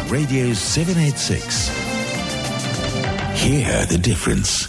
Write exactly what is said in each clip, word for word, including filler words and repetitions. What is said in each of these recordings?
Radio seven eighty-six. Hear the difference.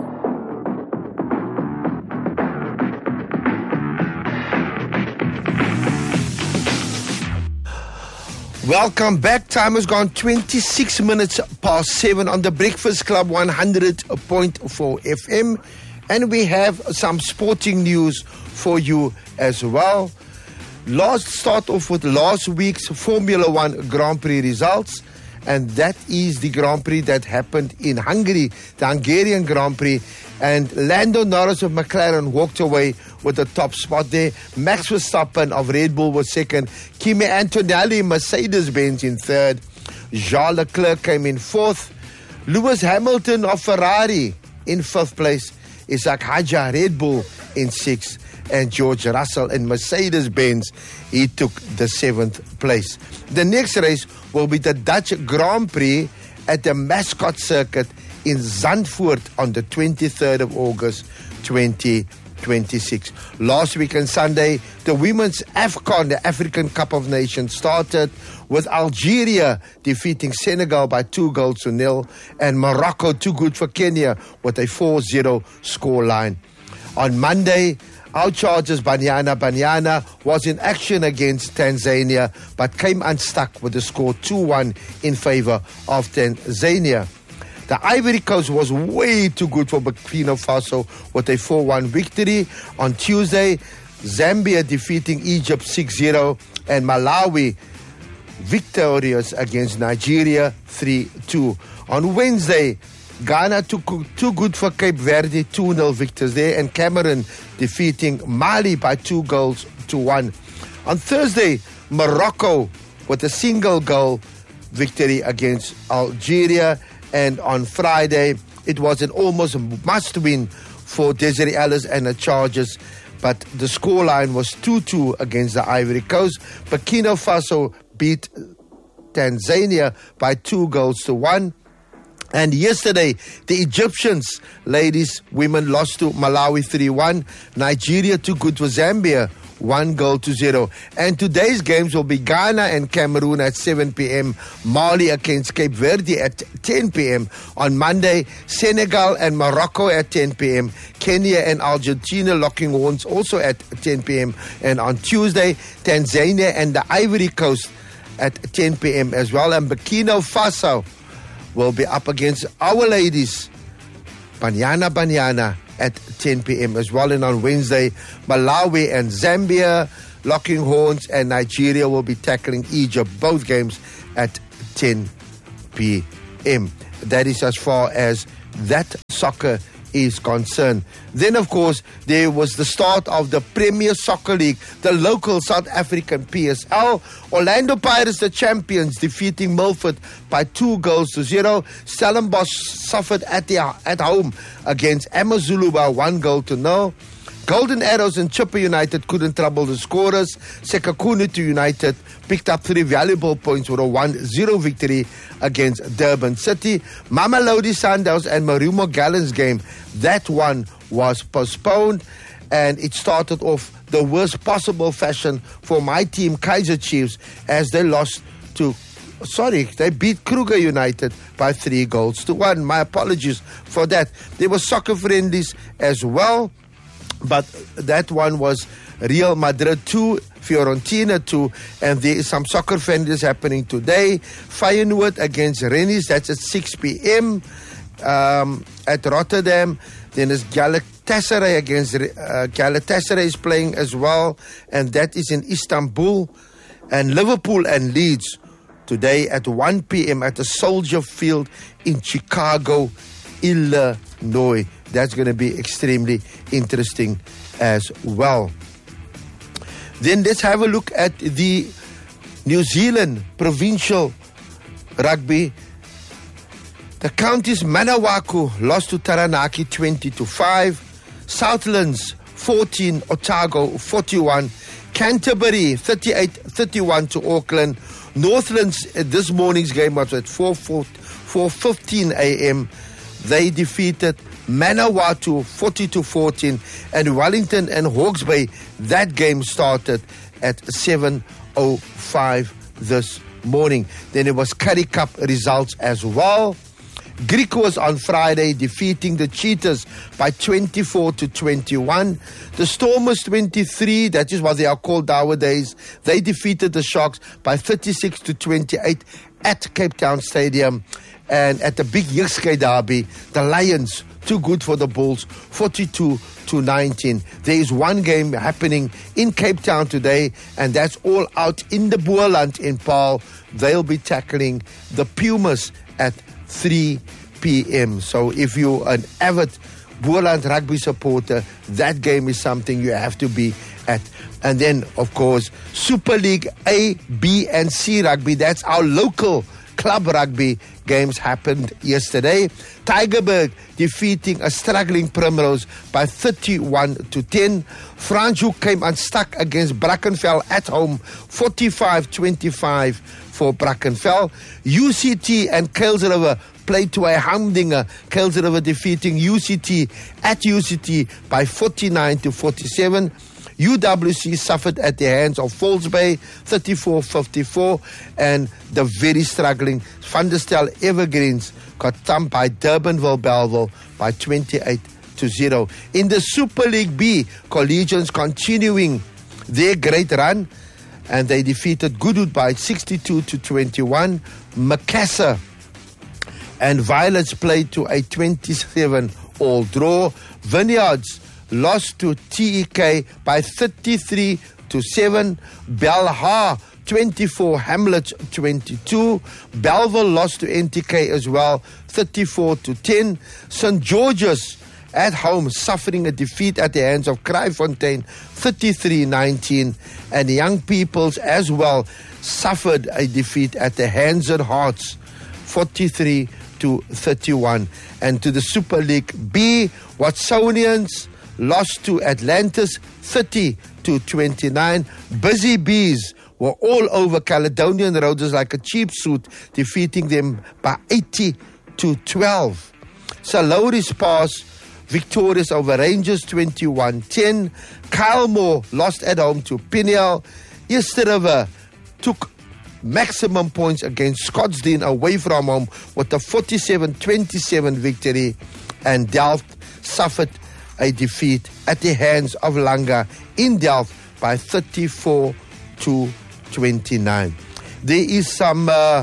Welcome back. Time has gone twenty-six minutes past seven on the Breakfast Club one hundred point four F M. And we have some sporting news for you as well. Let's start off with last week's Formula One Grand Prix results. And that is the Grand Prix that happened in Hungary, the Hungarian Grand Prix. And Lando Norris of McLaren walked away with the top spot there. Max Verstappen of Red Bull was second. Kimi Antonelli, Mercedes-Benz in third. Charles Leclerc came in fourth. Lewis Hamilton of Ferrari in fifth place. Isaac Hadjar, Red Bull in sixth. And George Russell in Mercedes-Benz, he took the seventh place. The next race will be the Dutch Grand Prix at the Mascot Circuit in Zandvoort on the twenty-third of August, twenty twenty-six. Last weekend Sunday, the women's AFCON, the African Cup of Nations, started with Algeria defeating Senegal by two goals to nil, and Morocco too good for Kenya with a four zero scoreline. On Monday, our Chargers Banyana Banyana was in action against Tanzania, but came unstuck with the score two one in favor of Tanzania. The Ivory Coast was way too good for Burkina Faso with a four one victory. On Tuesday, Zambia defeating Egypt six zero, and Malawi victorious against Nigeria three two. On Wednesday, Ghana too, too good for Cape Verde, two nil victors there, and Cameroon defeating Mali by two goals to one. On Thursday, Morocco with a single goal victory against Algeria, and on Friday, it was an almost must-win for Desiree Ellis and the Chargers, but the scoreline was two two against the Ivory Coast. Burkina Faso beat Tanzania by two goals to one. And yesterday, the Egyptians, ladies, women, lost to Malawi three one. Nigeria too good for Zambia, one goal to zero. And today's games will be Ghana and Cameroon at seven p.m. Mali against Cape Verde at ten p.m. On Monday, Senegal and Morocco at ten p.m. Kenya and Argentina locking horns also at ten p.m. And on Tuesday, Tanzania and the Ivory Coast at ten p.m. as well. And Burkina Faso will be up against our ladies, Banyana Banyana, at ten p.m. as well. And on Wednesday, Malawi and Zambia locking horns, and Nigeria will be tackling Egypt, both games at ten p.m. That is as far as that soccer is concerned. Then, of course, there was the start of the Premier Soccer League, the local South African P S L. Orlando Pirates, the champions, defeating Milford by two goals to zero. Stellenbosch suffered at the at home against Amazulu by one goal to nil. Golden Arrows and Chipper United couldn't trouble the scorers. Sekakunitu United picked up three valuable points with a one zero victory against Durban City. Mamelodi Sundowns and Marumo Gallants game, that one was postponed, and it started off the worst possible fashion for my team, Kaiser Chiefs, as they lost to Sorry, they beat Kruger United by three goals to one. My apologies for that. There were soccer friendlies as well, but that one was Real Madrid two, Fiorentina two, and there is some soccer friendlies happening today. Feyenoord against Rennes, that's at six p.m. Um, at Rotterdam. Then there's Galatasaray against uh, Galatasaray is playing as well, and that is in Istanbul. And Liverpool and Leeds today at one p.m. at the Soldier Field in Chicago, Illinois. That's going to be extremely interesting as well. Then let's have a look at the New Zealand provincial rugby. The counties Manawaku lost to Taranaki twenty to five. Southlands fourteen, Otago forty-one. Canterbury thirty-eight thirty-one to Auckland. Northlands, uh, this morning's game was at four fifteen a.m. They defeated Manawatu forty to fourteen, and Wellington and Hawke's Bay, that game started at seven oh five this morning. Then there was Currie Cup results as well. Griquas on Friday defeating the Cheetahs by twenty-four to twenty-one. The Stormers twenty-three, that is what they are called nowadays, they defeated the Sharks by thirty-six to twenty-eight at Cape Town Stadium. And at the big Yixke derby, the Lions, too good for the Bulls, forty-two to nineteen. There is one game happening in Cape Town today, and that's all out in the Boerland in Paarl. They'll be tackling the Pumas at three p.m. So if you're an avid Boerland rugby supporter, that game is something you have to be at. And then, of course, Super League A, B, and C rugby. That's our local club rugby games happened yesterday. Tygerberg defeating a struggling Primrose by thirty-one to ten. Franschhoek came unstuck against Brackenfell at home, forty-five twenty-five for Brackenfell. U C T and Kuilsriver played to a humdinger. Kuilsriver defeating U C T at U C T by forty-nine to forty-seven. U W C suffered at the hands of Falls Bay, thirty-four fifty-four, and the very struggling Van der Stel Evergreens got thumped by Durbanville Belleville by twenty-eight to zero. In the Super League B, Collegians continuing their great run, and they defeated Goodwood by sixty-two to twenty-one. Macassar and Violets played to a twenty-seven all draw. Vineyards lost to T E K by thirty-three to seven. Belhar twenty-four, Hamlets twenty-two. Belleville lost to N T K as well, thirty-four to ten. Saint George's at home suffering a defeat at the hands of Kraaifontein, thirty-three nineteen. And Young Peoples as well suffered a defeat at the hands of Hearts, forty-three to thirty-one. And to the Super League B, Watsonians lost to Atlantis, thirty to twenty-nine. Busy Bees were all over Caledonian Roaders like a cheap suit, defeating them by eighty to twelve. Salori's Pass victorious over Rangers, twenty-one ten. Kylemore lost at home to Pineal. Easter River took maximum points against Scottsdene away from home with a forty-seven twenty-seven victory. And Delft suffered a defeat at the hands of Langa in Delft by thirty-four to twenty-nine. There is some uh,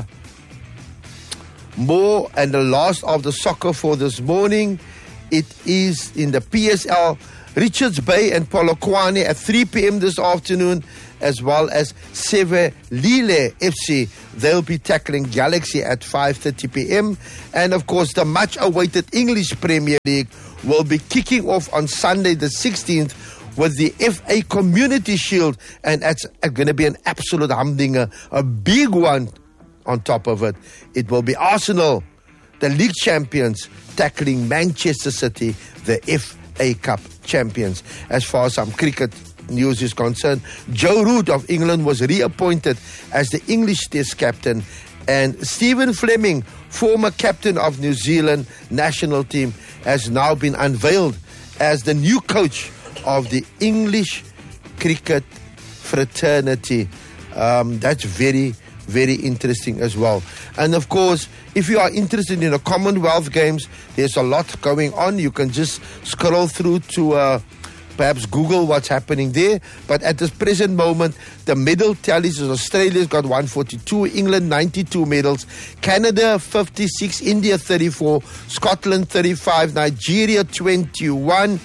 more, and the last of the soccer for this morning. It is in the P S L, Richards Bay and Polokwane at three p.m. this afternoon, as well as Sevelile F C. They'll be tackling Galaxy at five thirty p.m. And of course, the much-awaited English Premier League will be kicking off on Sunday the sixteenth with the F A Community Shield, and that's going to be an absolute humdinger, a big one on top of it. It will be Arsenal, the league champions, tackling Manchester City, the F A Cup champions. As far as some cricket news is concerned, Joe Root of England was reappointed as the English Test captain, and Stephen Fleming, former captain of New Zealand national team, has now been unveiled as the new coach of the English cricket fraternity. Um, that's very, very interesting as well. And of course, if you are interested in the Commonwealth Games, there's a lot going on. You can just scroll through to uh, perhaps Google what's happening there. But at this present moment, the medal tallies is Australia's got one hundred forty-two, England ninety-two medals, Canada fifty-six, India thirty-four, Scotland thirty-five, Nigeria twenty-one,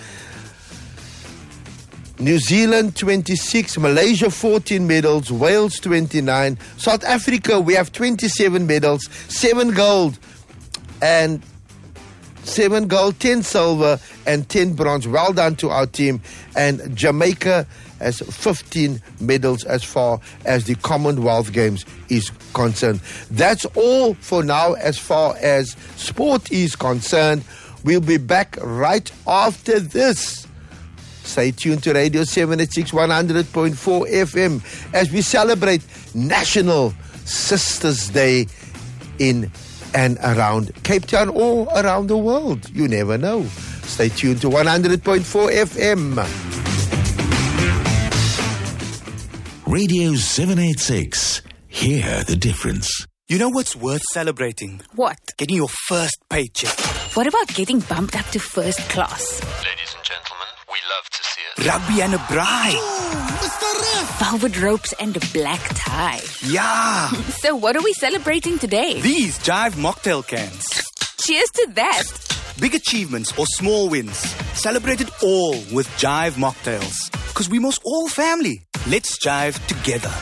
New Zealand twenty-six, Malaysia fourteen medals, Wales twenty-nine, South Africa we have twenty-seven medals, seven gold and seven gold, ten silver and ten bronze. Well done to our team. And Jamaica has fifteen medals as far as the Commonwealth Games is concerned. That's all for now as far as sport is concerned. We'll be back right after this. Stay tuned to Radio seven eighty-six one hundred point four F M as we celebrate National Sisters Day in and around Cape Town or around the world. You never know. Stay tuned to one hundred point four F M. Radio seven eighty-six, Hear the difference. You know what's worth celebrating? What? Getting your first paycheck. What about getting bumped up to first class? Ladies and gentlemen, we love to see it. Rugby and a bride. Velvet ropes and a black tie. Yeah. So what are we celebrating today? These Jive mocktail cans. Cheers to that. Big achievements or small wins. Celebrate it all with Jive mocktails. Because we must all family. Let's jive together.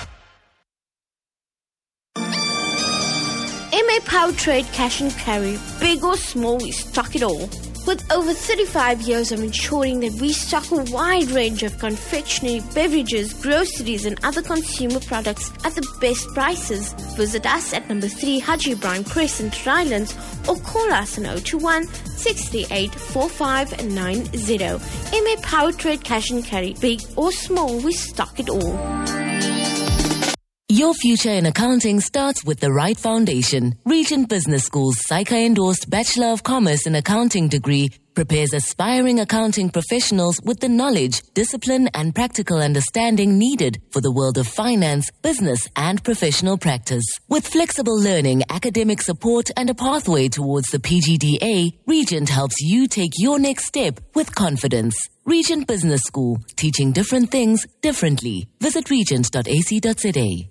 M A Power Trade Cash and Carry. Big or small, we stock it all. With over thirty-five years of ensuring that we stock a wide range of confectionery, beverages, groceries and other consumer products at the best prices. Visit us at number three Haji Ibrahim Crescent, Rylands, or call us on oh two one, six three eight, four five nine zero. M A Power Trade Cash and Carry. Big or small, we stock it all. Your future in accounting starts with the right foundation. Regent Business School's S A I C A-endorsed Bachelor of Commerce in Accounting degree prepares aspiring accounting professionals with the knowledge, discipline and practical understanding needed for the world of finance, business and professional practice. With flexible learning, academic support and a pathway towards the P G D A, Regent helps you take your next step with confidence. Regent Business School, teaching different things differently. Visit regent dot a c dot z a.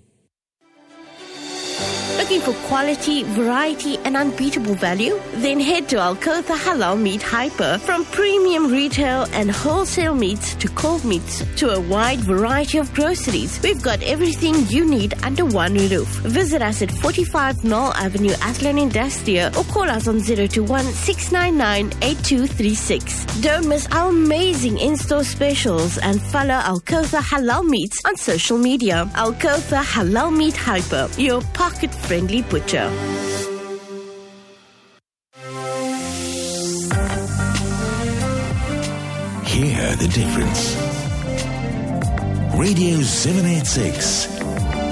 Looking for quality, variety and unbeatable value? Then head to Alcotha Halal Meat Hyper. From premium retail and wholesale meats to cold meats to a wide variety of groceries, we've got everything you need under one roof. Visit us at forty-five Knoll Avenue, Athlone Industria, or call us on zero two one, six nine nine, eight two three six. Don't miss our amazing in-store specials and follow Alcotha Halal Meats on social media. Alcotha Halal Meat Hyper, your pocket-friendly butcher. Hear the difference. Radio seven eighty-six.